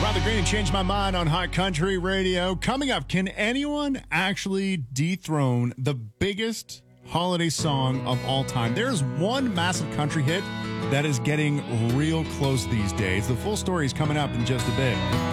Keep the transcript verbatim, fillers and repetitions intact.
Ron the Green changed my mind on Hot Country Radio. Coming up, can anyone actually dethrone the biggest holiday song of all time? There's one massive country hit that is getting real close these days. The full story is coming up in just a bit.